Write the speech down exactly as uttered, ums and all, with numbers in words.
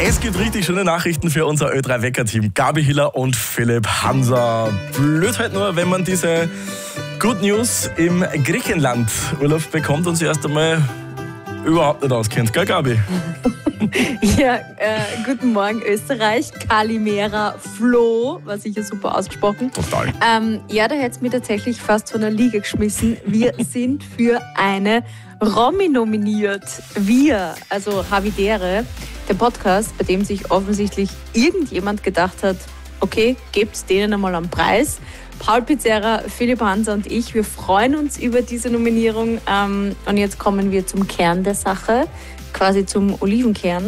Es gibt richtig schöne Nachrichten für unser Ö drei Wecker-Team. Gabi Hiller und Philipp Hanser. Blöd halt nur, wenn man diese Good News im Griechenland-Urlaub bekommt und sie erst einmal überhaupt nicht auskennt. Gell, Gabi? Ja, äh, guten Morgen Österreich, Kalimera Flo, war sicher super ausgesprochen. Total. Ähm, ja, da hätte es mir tatsächlich fast von der Liga geschmissen. Wir sind für eine Romy nominiert. Wir, also Havidere, der Podcast, bei dem sich offensichtlich irgendjemand gedacht hat, okay, gebt denen einmal einen Preis. Paul Pizzerra, Philipp Hanser und ich, wir freuen uns über diese Nominierung. Ähm, und jetzt kommen wir zum Kern der Sache, quasi zum Olivenkern.